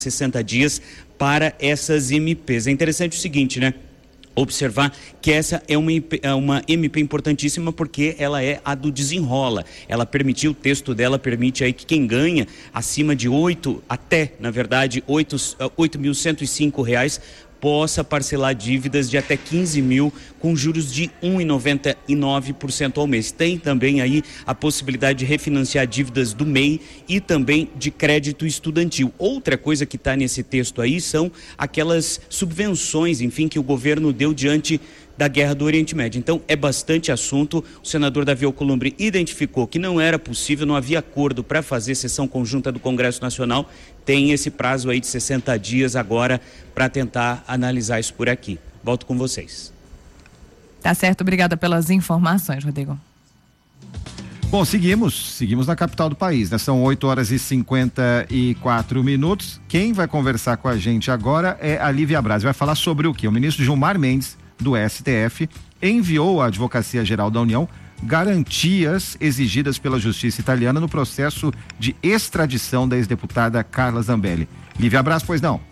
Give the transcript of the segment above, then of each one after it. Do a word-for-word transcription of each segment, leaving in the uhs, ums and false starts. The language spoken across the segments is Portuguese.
sessenta dias para essas M Ps. É interessante o seguinte, né? Observar que essa é uma, é uma M P importantíssima porque ela é a do desenrola. Ela permitiu, o texto dela permite aí que quem ganha acima de oito, até, na verdade, oito mil cento e cinco reais, possa parcelar dívidas de até quinze mil com juros de um vírgula noventa e nove por cento ao mês. Tem também aí a possibilidade de refinanciar dívidas do M E I e também de crédito estudantil. Outra coisa que está nesse texto aí são aquelas subvenções, enfim, que o governo deu diante da guerra do Oriente Médio. Então, é bastante assunto. O senador Davi Alcolumbre identificou que não era possível, não havia acordo para fazer sessão conjunta do Congresso Nacional. Tem esse prazo aí de sessenta dias agora para tentar analisar isso por aqui. Volto com vocês. Tá certo, obrigada pelas informações, Rodrigo. Bom, seguimos, seguimos na capital do país, né? São oito horas e cinquenta e quatro minutos. Quem vai conversar com a gente agora é a Lívia Braz. Vai falar sobre o quê? O ministro Gilmar Mendes, do S T F, enviou à Advocacia Geral da União garantias exigidas pela Justiça Italiana no processo de extradição da ex-deputada Carla Zambelli. Lívia Braz, pois não?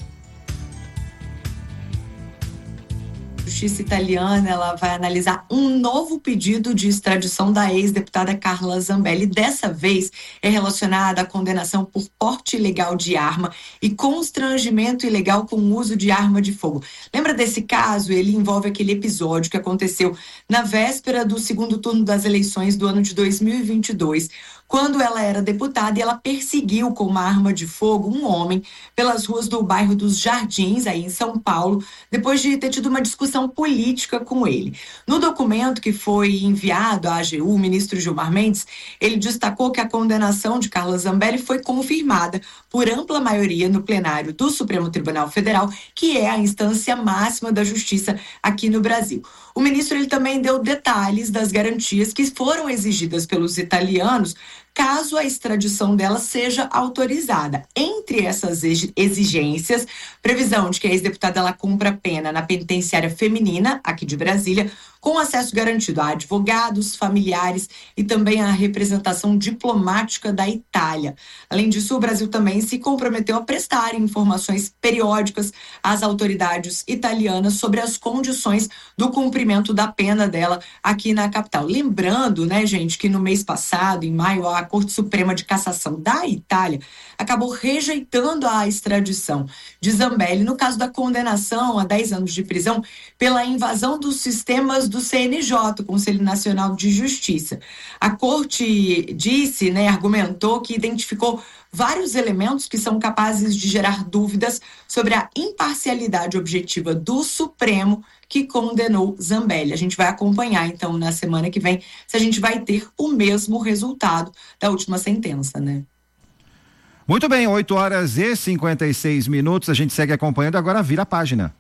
A Justiça Italiana ela vai analisar um novo pedido de extradição da ex-deputada Carla Zambelli. Dessa vez é relacionada à condenação por porte ilegal de arma e constrangimento ilegal com o uso de arma de fogo. Lembra desse caso? Ele envolve aquele episódio que aconteceu na véspera do segundo turno das eleições do ano de dois mil e vinte e dois, quando ela era deputada e ela perseguiu com uma arma de fogo um homem pelas ruas do bairro dos Jardins, aí em São Paulo, depois de ter tido uma discussão política com ele. No documento que foi enviado à A G U, o ministro Gilmar Mendes, ele destacou que a condenação de Carla Zambelli foi confirmada por ampla maioria no plenário do Supremo Tribunal Federal, que é a instância máxima da justiça aqui no Brasil. O ministro ele também deu detalhes das garantias que foram exigidas pelos italianos caso a extradição dela seja autorizada. Entre essas exigências, previsão de que a ex-deputada ela cumpra pena na penitenciária feminina, aqui de Brasília, com acesso garantido a advogados, familiares e também a representação diplomática da Itália. Além disso, o Brasil também se comprometeu a prestar informações periódicas às autoridades italianas sobre as condições do cumprimento da pena dela aqui na capital. Lembrando, né, gente, que no mês passado, em maio, a Corte Suprema de Cassação da Itália acabou rejeitando a extradição de Zambelli no caso da condenação a dez anos de prisão pela invasão dos sistemas do C N J, Conselho Nacional de Justiça. A Corte disse, né, argumentou que identificou vários elementos que são capazes de gerar dúvidas sobre a imparcialidade objetiva do Supremo que condenou Zambelli. A gente vai acompanhar, então, na semana que vem, se a gente vai ter o mesmo resultado da última sentença, né? Muito bem, oito horas e cinquenta e seis minutos, a gente segue acompanhando, agora vira a página.